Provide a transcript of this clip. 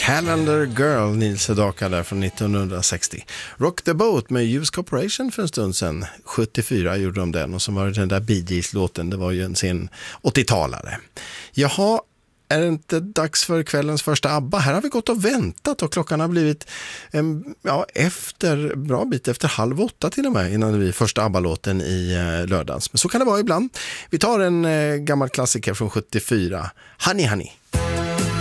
Calendar Girl, Nils Sedaka där från 1960. Rock the Boat med Use Corporation för en stund sedan. 74 gjorde de den, och så var det den där Bee Gees-låten, det var ju en sen 80-talare. Jaha, är det inte dags för kvällens första ABBA? Här har vi gått och väntat och klockan har blivit bra bit efter 7:30 till och med innan vi första ABBA-låten i lördags. Men så kan det vara ibland. Vi tar en gammal klassiker från 74, Honey Honey.